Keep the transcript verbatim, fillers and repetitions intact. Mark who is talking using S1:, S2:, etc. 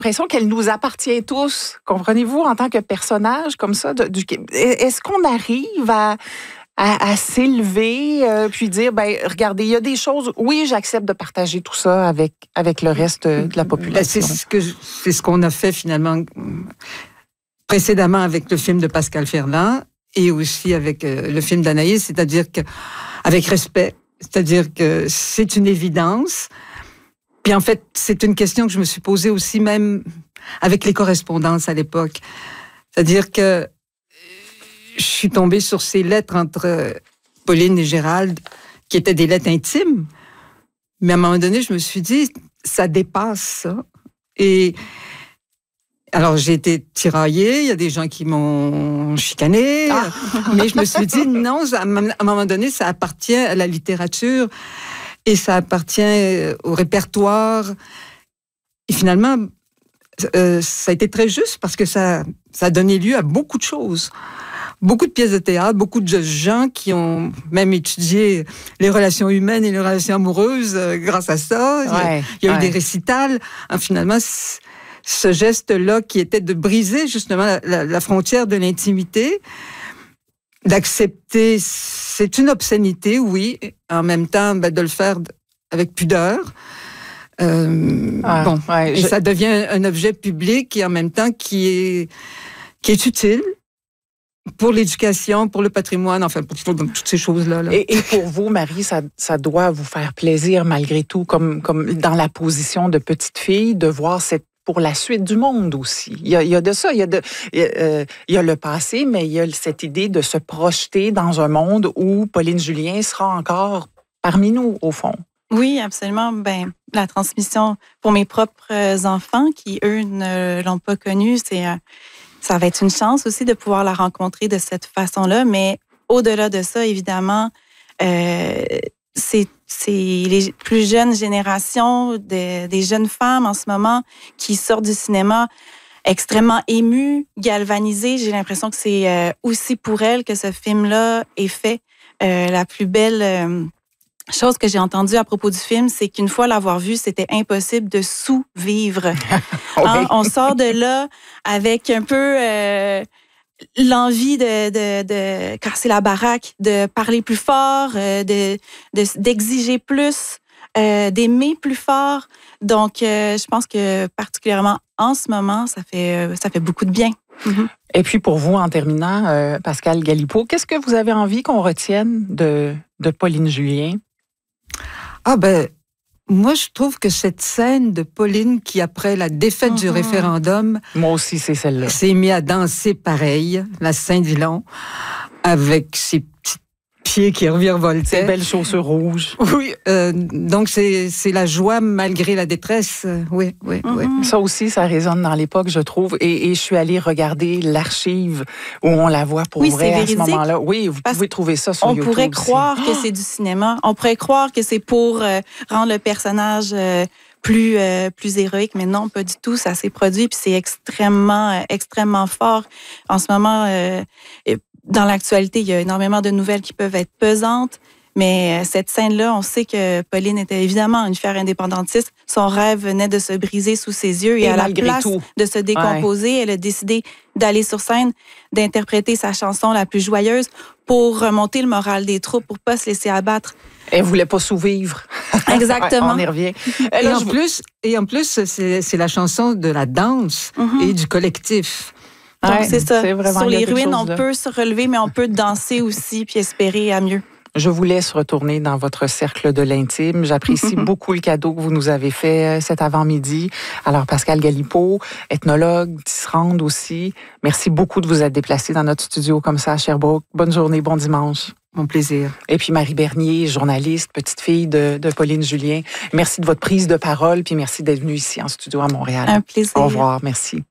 S1: l'impression qu'elle nous appartient tous. Comprenez-vous, en tant que personnage comme ça? De, du, est-ce qu'on arrive à... à, à s'élever, euh, puis dire, ben regardez, il y a des choses, oui, j'accepte de partager tout ça avec, avec le reste de la population.
S2: Ben, c'est ce que c'est ce qu'on a fait finalement précédemment avec le film de Pascal Ferland et aussi avec euh, le film d'Anaïs, c'est-à-dire que avec respect, c'est-à-dire que c'est une évidence. Puis en fait, c'est une question que je me suis posée aussi même avec les correspondances à l'époque. C'est-à-dire que je suis tombée sur ces lettres entre Pauline et Gérald, qui étaient des lettres intimes. Mais à un moment donné, je me suis dit, ça dépasse ça. Et alors, j'ai été tiraillée. Il y a des gens qui m'ont chicanée. Ah. Mais je me suis dit, non, à un moment donné, ça appartient à la littérature et ça appartient au répertoire. Et finalement, euh, ça a été très juste parce que ça, ça a donné lieu à beaucoup de choses. Beaucoup de pièces de théâtre, beaucoup de gens qui ont même étudié les relations humaines et les relations amoureuses euh, grâce à ça. Ouais, il y a, il y a ouais. eu des récitals. Hein, finalement, ce geste-là qui était de briser justement la, la, la frontière de l'intimité, d'accepter, c'est une obscénité, oui, en même temps ben, de le faire avec pudeur. Euh, ah, bon, ouais, et je... ça devient un objet public et en même temps qui est, qui est utile. Pour l'éducation, pour le patrimoine, enfin, pour, pour toutes ces choses-là. Là.
S1: Et, et pour vous, Marie, ça, ça doit vous faire plaisir malgré tout, comme, comme dans la position de petite fille, de voir cette pour la suite du monde aussi. Il y a, il y a de ça, il y a, de, il y a, euh, il y a le passé, mais il y a cette idée de se projeter dans un monde où Pauline Julien sera encore parmi nous, au fond.
S3: Oui, absolument. Ben, la transmission pour mes propres enfants, qui, eux, ne l'ont pas connue, c'est... Euh, ça va être une chance aussi de pouvoir la rencontrer de cette façon-là, mais au-delà de ça, évidemment, euh, c'est, c'est les plus jeunes générations, de, des jeunes femmes en ce moment qui sortent du cinéma extrêmement émues, galvanisées. J'ai l'impression que c'est euh, aussi pour elles que ce film-là est fait. Euh, la plus belle... Euh, chose que j'ai entendue à propos du film, c'est qu'une fois l'avoir vu, c'était impossible de sous-vivre. Oui. Hein? On sort de là avec un peu euh, l'envie de, de, de casser la baraque, de parler plus fort, euh, de, de, d'exiger plus, euh, d'aimer plus fort. Donc, euh, je pense que particulièrement en ce moment, ça fait, ça fait beaucoup de bien. Mm-hmm.
S1: Et puis pour vous, en terminant, euh, Pascal Galipeau, qu'est-ce que vous avez envie qu'on retienne de, de Pauline Julien?
S2: Ah ben, moi je trouve que cette scène de Pauline qui, après la défaite mm-hmm. du référendum...
S1: Moi aussi, c'est celle-là.
S2: ...s'est mise à danser pareil, la Saint-Dillon, avec ses petits pieds qui revirevoltaient.
S1: Ses belles chaussures rouges.
S2: Oui, euh, donc c'est, c'est la joie malgré la détresse. Oui, oui, mm-hmm. oui.
S1: Ça aussi, ça résonne dans l'époque, je trouve. Et, et je suis allée regarder l'archive où on la voit pour
S3: oui,
S1: vrai
S3: à
S1: ce moment-là. Oui, vous
S3: Parce
S1: pouvez trouver ça sur
S3: on
S1: YouTube.
S3: On pourrait
S1: aussi.
S3: croire que c'est du cinéma. On pourrait croire que c'est pour euh, rendre le personnage... Euh, plus euh, plus héroïque, mais non, pas du tout. Ça s'est produit, puis c'est extrêmement, euh, extrêmement fort. En ce moment, euh, dans l'actualité, il y a énormément de nouvelles qui peuvent être pesantes, mais cette scène-là, on sait que Pauline était évidemment une fière indépendantiste. Son rêve venait de se briser sous ses yeux et, et à la place tout. de se décomposer, ouais. elle a décidé d'aller sur scène, d'interpréter sa chanson la plus joyeuse pour remonter le moral des troupes, pour pas se laisser abattre.
S1: Elle voulait pas sous-vivre.
S3: Exactement.
S1: Ouais, on y revient.
S2: Et, en, plus, et en plus, c'est, c'est la chanson de la danse mm-hmm. et du collectif.
S3: Donc, ouais, c'est ça.
S1: C'est
S3: Sur les ruines, on peut se relever, mais on peut danser aussi puis espérer à mieux.
S1: Je vous laisse retourner dans votre cercle de l'intime. J'apprécie beaucoup le cadeau que vous nous avez fait cet avant-midi. Alors, Pascal Galipeau, ethnologue, tisserande aussi, merci beaucoup de vous être déplacé dans notre studio comme ça à Sherbrooke. Bonne journée, bon dimanche.
S2: Mon plaisir.
S1: Et puis Marie Bernier, journaliste, petite fille de, de Pauline Julien. Merci de votre prise de parole, puis merci d'être venue ici en studio à Montréal.
S3: Un plaisir.
S1: Au revoir, merci.